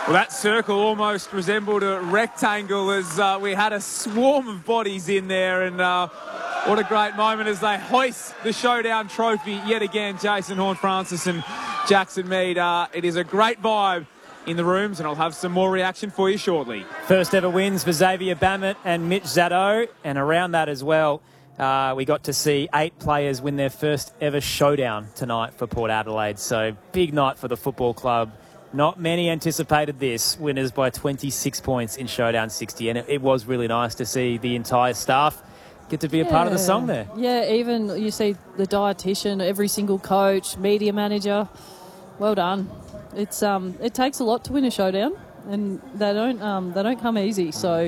Well, that circle almost resembled a rectangle as we had a swarm of bodies in there, and what a great moment as they hoist the Showdown trophy yet again. Jason Horne-Francis and Jackson Mead. It is a great vibe in the rooms, and I'll have some more reaction for you shortly. First ever wins for Xavier Bammett and Mitch Zaddo, and around that as well, we got to see 8 players win their first ever showdown tonight for Port Adelaide. So big night for the football club. Not many anticipated this. Winners by 26 points in Showdown 60, and it was really nice to see the entire staff get to be a part of the song there. Yeah, even you see the dietitian, every single coach, media manager. Well done. It takes a lot to win a showdown, and they don't come easy. So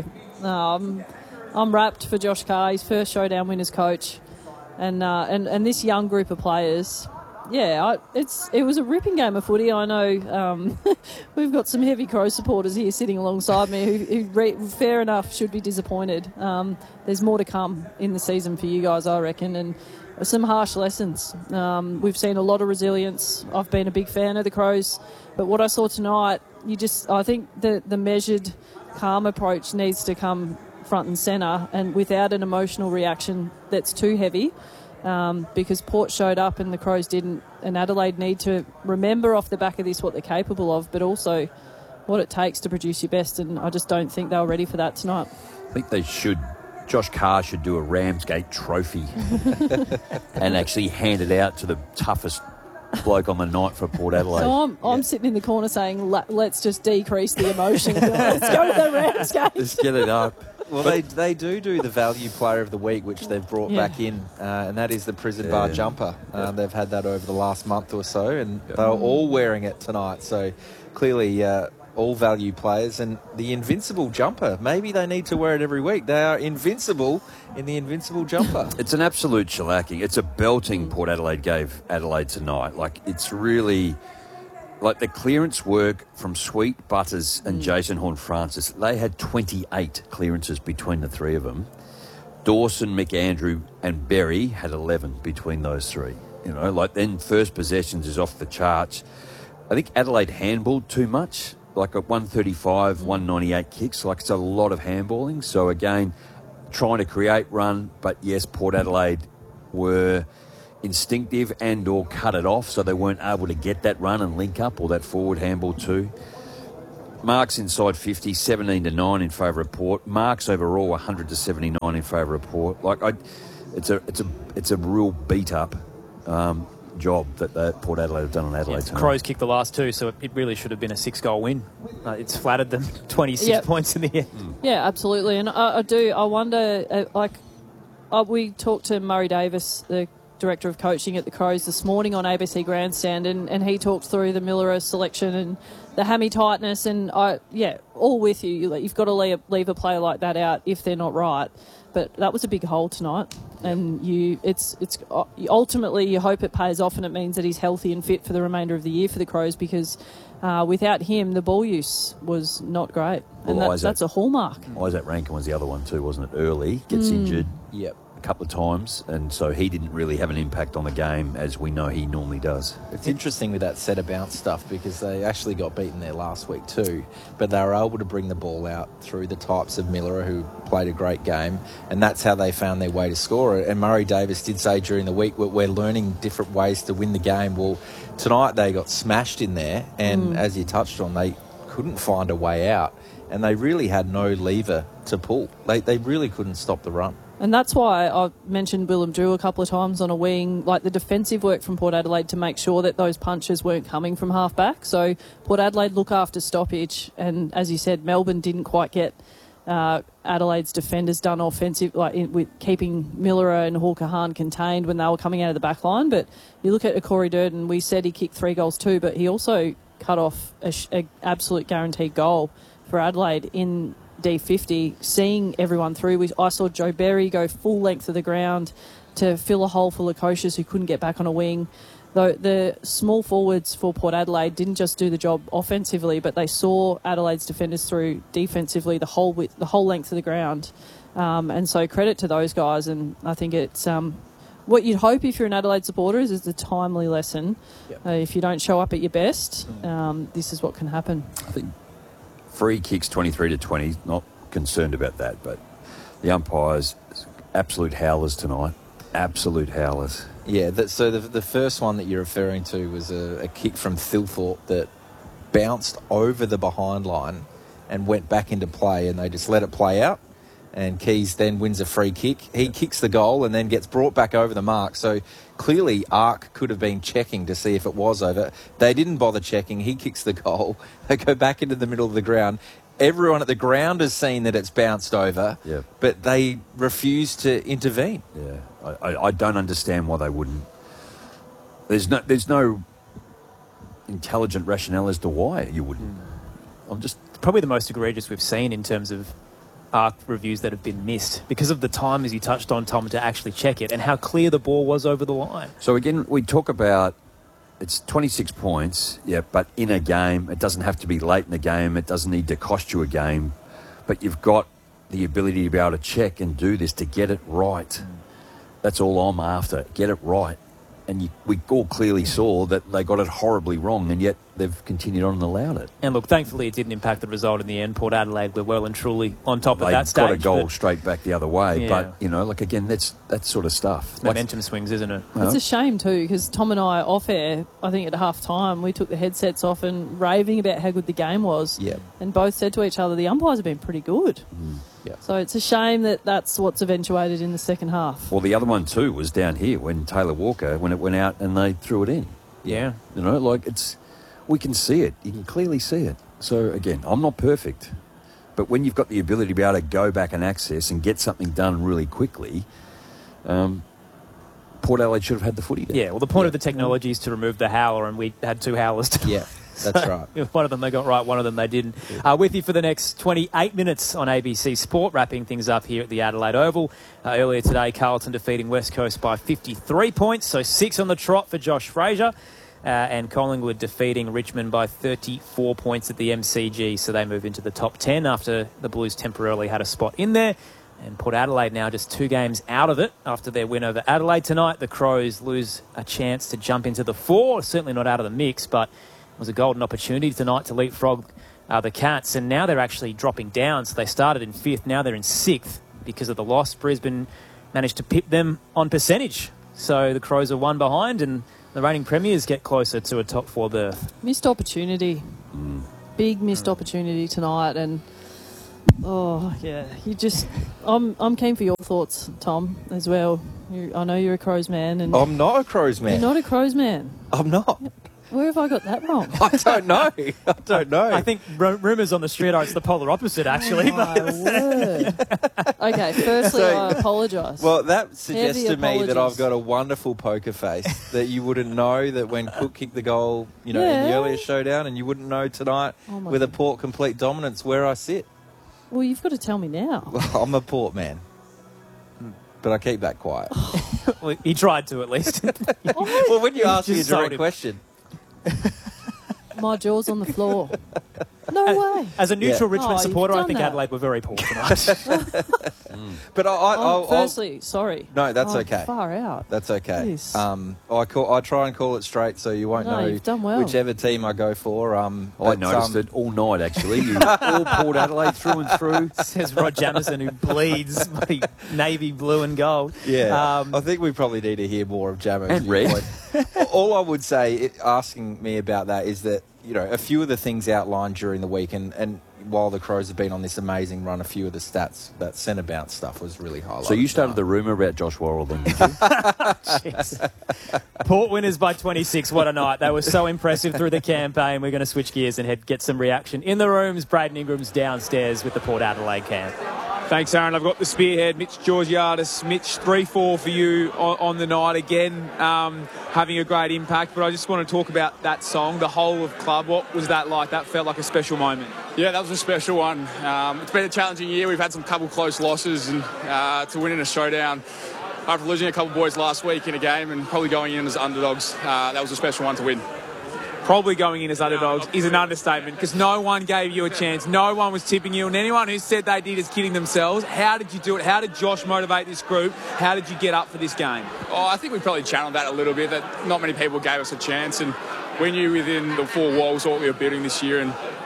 I'm wrapped for Josh Carr, his first showdown winners coach, and this young group of players. Yeah, it was a ripping game of footy. I know we've got some heavy Crow supporters here sitting alongside me who fair enough, should be disappointed. There's more to come in the season for you guys, I reckon, and some harsh lessons. We've seen a lot of resilience. I've been a big fan of the Crows, but what I saw tonight, I think the measured, calm approach needs to come front and centre, and without an emotional reaction that's too heavy. Because Port showed up and the Crows didn't, and Adelaide need to remember off the back of this what they're capable of, but also what it takes to produce your best, and I just don't think they were ready for that tonight. I think they should. Josh Carr should do a Ramsgate trophy and actually hand it out to the toughest bloke on the night for Port Adelaide. So I'm sitting in the corner saying, let's just decrease the emotion. Let's go to the Ramsgate. Let's get it up. Well, they do the value player of the week, which they've brought back in, and that is the prison bar jumper. They've had that over the last month or so, and they were all wearing it tonight. So clearly all value players. And the invincible jumper, maybe they need to wear it every week. They are invincible in the invincible jumper. It's an absolute shellacking. It's a belting Port Adelaide gave Adelaide tonight. Like, it's really... Like the clearance work from Sweet, Butters and Jason Horne-Francis, they had 28 clearances between the three of them. Dawson, McAndrew and Berry had 11 between those three. You know, like then first possessions is off the charts. I think Adelaide handballed too much, like a 135, 198 kicks. Like it's a lot of handballing. So again, trying to create run, but yes, Port Adelaide were instinctive and or cut it off, so they weren't able to get that run and link up or that forward handball too. Marks inside 50, 17-9 in favour of Port. Marks overall 100-79 in favour of Port. Like it's a real beat up job that Port Adelaide have done on Adelaide tonight. Crows kicked the last 2, so it really should have been a 6-goal win. It's flattered them 26 points in the end. Yeah, absolutely. And I wonder, we talked to Murray Davis, the Director of Coaching at the Crows, this morning on ABC Grandstand, and he talked through the Millera selection and the hammy tightness, and all with you. You've got to leave a player like that out if they're not right. But that was a big hole tonight, and it's ultimately you hope it pays off, and it means that he's healthy and fit for the remainder of the year for the Crows, because without him the ball use was not great, and that's a hallmark. Isaac Rankin was the other one too, wasn't it? Early gets injured. Yep. A couple of times, and so he didn't really have an impact on the game as we know he normally does. It's interesting with that set of bounce stuff, because they actually got beaten there last week too, but they were able to bring the ball out through the types of Miller, who played a great game, and that's how they found their way to score it. And Murray Davis did say during the week, we're learning different ways to win the game. Well, tonight they got smashed in there, and as you touched on, they couldn't find a way out, and they really had no lever to pull. They really couldn't stop the run. And that's why I mentioned Willem Drew a couple of times on a wing, like the defensive work from Port Adelaide to make sure that those punches weren't coming from half-back. So Port Adelaide look after stoppage, and as you said, Melbourne didn't quite get Adelaide's defenders done offensive, with keeping Miller and Hawker Hahn contained when they were coming out of the back line. But you look at Corey Durden, we said he kicked 3 goals too, but he also cut off an absolute guaranteed goal for Adelaide in D50, seeing everyone through. I saw Joe Berry go full length of the ground to fill a hole for Lukosius, who couldn't get back on a wing. Though the small forwards for Port Adelaide didn't just do the job offensively, but they saw Adelaide's defenders through defensively the whole length of the ground. And so credit to those guys. And I think it's what you'd hope if you're an Adelaide supporter is a timely lesson. If you don't show up at your best, this is what can happen. I think Free kicks 23-20. Not concerned about that, but the umpires, absolute howlers tonight. Absolute howlers. Yeah, so the first one that you're referring to was a kick from Thilthorpe that bounced over the behind line and went back into play, and they just let it play out. And Keys then wins a free kick. He kicks the goal and then gets brought back over the mark. So clearly Ark could have been checking to see if it was over. They didn't bother checking. He kicks the goal. They go back into the middle of the ground. Everyone at the ground has seen that it's bounced over, but they refuse to intervene. Yeah, I don't understand why they wouldn't. There's no intelligent rationale as to why you wouldn't. I'm just probably the most egregious we've seen in terms of ARC reviews that have been missed because of the time, as you touched on, Tom, to actually check it and how clear the ball was over the line. So again, we talk about it's 26 points, but in a game, it doesn't have to be late in the game. It doesn't need to cost you a game, but you've got the ability to be able to check and do this to get it right. That's all I'm after. Get it right. And we all clearly saw that they got it horribly wrong, and yet they've continued on and allowed it. And look, thankfully it didn't impact the result in the end. Port Adelaide were well and truly on top of that stage. They got a goal straight back the other way. Yeah. But, again, that's that sort of stuff. It's momentum swings, isn't it? It's a shame too, because Tom and I, off air, I think at half-time, we took the headsets off and raving about how good the game was. Yeah. And both said to each other, the umpires have been pretty good. Yeah. So it's a shame that that's what's eventuated in the second half. Well, the other one too was down here when Taylor Walker, when it went out and they threw it in. Yeah. We can see it. You can clearly see it. So, again, I'm not perfect. But when you've got the ability to be able to go back and access and get something done really quickly, Port Adelaide should have had the footy there. Yeah, well, the point of the technology is to remove the howler, and we had two howlers tonight. Yeah, that's right. One of them they got right, one of them they didn't. With you for the next 28 minutes on ABC Sport, wrapping things up here at the Adelaide Oval. Earlier today, Carlton defeating West Coast by 53 points, so 6 on the trot for Josh Fraser. And Collingwood defeating Richmond by 34 points at the MCG, so they move into the top 10 after the Blues temporarily had a spot in there. And Port Adelaide now just 2 games out of it after their win over Adelaide tonight. The Crows lose a chance to jump into the 4, certainly not out of the mix, but it was a golden opportunity tonight to leapfrog the Cats. And now they're actually dropping down, so they started in 5th, now they're in 6th because of the loss. Brisbane managed to pip them on percentage. So the Crows are 1 behind, and the reigning premiers get closer to a top 4 berth. Missed opportunity. Big missed opportunity tonight. And, I'm keen for your thoughts, Tom, as well. I know you're a Crows man. And I'm not a Crows man. You're not a Crows man. I'm not. Where have I got that wrong? I don't know. I think rumours on the street are it's the polar opposite, actually. Oh, my word. Okay, firstly, I apologise. Well, that suggests Heavy to me that apologies. I've got a wonderful poker face, that you wouldn't know that when Cook kicked the goal, in the earlier showdown, and you wouldn't know tonight with a Port complete dominance where I sit. Well, you've got to tell me now. Well, I'm a Port man, but I keep that quiet. Well, he tried to, at least. Well, when you ask me a just sold direct him. question. My jaw's on the floor. No way. As a neutral Richmond you've supporter, I done think that. Adelaide were very poor tonight. But Firstly, sorry. No, that's okay. Far out. That's okay. Yes. I try and call it straight so you won't No, know you've done well. whichever team I go for. I noticed it all night, actually. You all Port Adelaide through and through. Says Rod Jamieson, who bleeds navy blue and gold. Yeah, I think we probably need to hear more of Jammer. And red. All I would say, asking me about that, is that a few of the things outlined during the week, and while the Crows have been on this amazing run, a few of the stats, that centre bounce stuff was really highlighted. So you started the rumour about Josh Worrell then, did you? Jeez. Port winners by 26. What a night. They were so impressive through the campaign. We're going to switch gears and get some reaction in the rooms. Braden Ingram's downstairs with the Port Adelaide camp. Thanks, Aaron. I've got the spearhead, Mitch Georgiadis. Mitch, 3-4 for you on the night again, having a great impact. But I just want to talk about that song, The Whole of Club. What was that like? That felt like a special moment. Yeah, that was a special one. It's been a challenging year. We've had some couple close losses, and to win in a showdown after losing a couple boys last week in a game and probably going in as underdogs, that was a special one to win. Probably going in as underdogs is an understatement, because no one gave you a chance. No one was tipping you, and anyone who said they did is kidding themselves. How did you do it? How did Josh motivate this group? How did you get up for this game? Oh, I think we probably channeled that a little bit, that not many people gave us a chance, and we knew within the 4 walls what we were building this year, and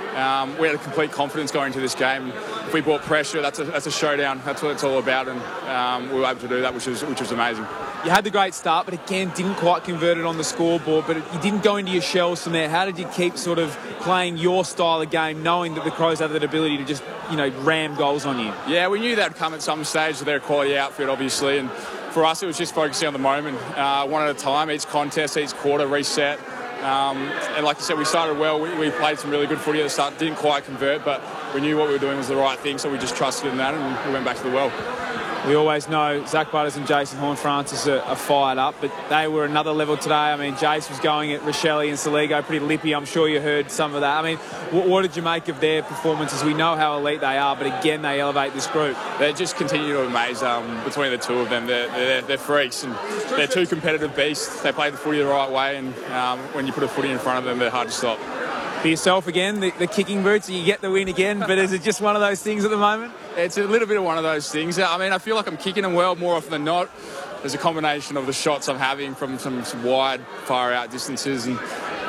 we had a complete confidence going into this game. If we brought pressure, that's a showdown. That's what it's all about, and we were able to do that, which was amazing. You had the great start, but again, didn't quite convert it on the scoreboard, but you didn't go into your shells from there. How did you keep sort of playing your style of game, knowing that the Crows have that ability to just, ram goals on you? Yeah, we knew that'd come at some stage with their quality outfit, obviously, and for us, it was just focusing on the moment, one at a time, each contest, each quarter, reset. And like you said, we started well. We played some really good footy at the start, didn't quite convert, but we knew what we were doing was the right thing, so we just trusted in that and we went back to the well. We always know Zach Butters and Jason Horne-Francis are fired up, but they were another level today. I mean, Jace was going at Rochelle and Saligo pretty lippy. I'm sure you heard some of that. I mean, what did you make of their performances? We know how elite they are, but again, they elevate this group. They just continue to amaze between the two of them. They're freaks, and they're two competitive beasts. They play the footy the right way, and when you put a footy in front of them, they're hard to stop. For yourself again, the kicking boots, you get the win again, but is it just one of those things at the moment? It's a little bit of one of those things. I mean, I feel like I'm kicking them well more often than not. There's a combination of the shots I'm having from some wide, far out distances, and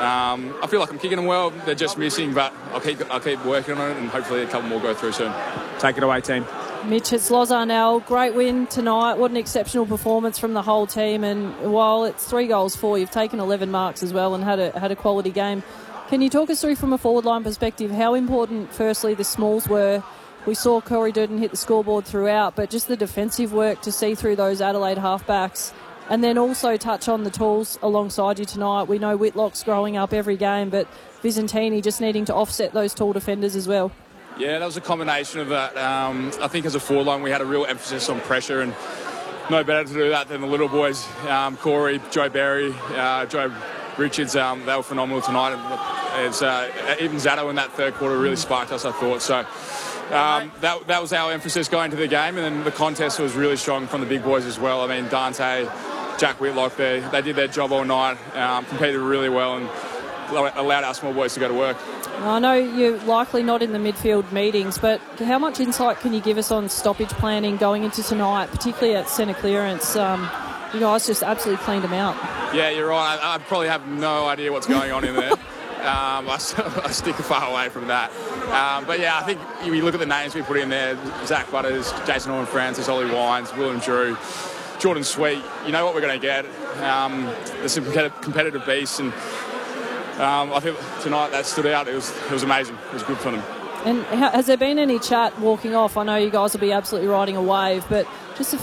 I feel like I'm kicking them well. They're just missing, but I'll keep working on it, and hopefully a couple more go through soon. Take it away, team. Mitch, it's Lozarnell. Great win tonight. What an exceptional performance from the whole team. And while it's 3 goals for, you've taken 11 marks as well and had a quality game. Can you talk us through from a forward line perspective how important, firstly, the smalls were? We saw Corey Durden hit the scoreboard throughout, but just the defensive work to see through those Adelaide halfbacks. And then also touch on the tools alongside you tonight. We know Whitlock's growing up every game, but Visentini just needing to offset those tall defenders as well. Yeah, that was a combination of that. I think as a forward line, we had a real emphasis on pressure, and no better to do that than the little boys. Corey, Joe Berry, Joe Richards, they were phenomenal tonight. It's, even Zato in that third quarter really sparked us, I thought. So that was our emphasis going to the game, and then the contest was really strong from the big boys as well. I mean, Dante, Jack Whitlock, they did their job all night, competed really well, and allowed our small boys to go to work. I know you're likely not in the midfield meetings, but how much insight can you give us on stoppage planning going into tonight, particularly at centre clearance? You guys just absolutely cleaned them out. Yeah, you're right. I probably have no idea what's going on in there. I stick far away from that. But yeah, I think you look at the names we put in there: Zach Butters, Jason Horne-Francis, Ollie Wines, Willem Drew, Jordan Sweet. You know what we're going to get. There's some competitive beasts, and I think tonight that stood out. It was amazing. It was good for them. And has there been any chat walking off? I know you guys will be absolutely riding a wave, but just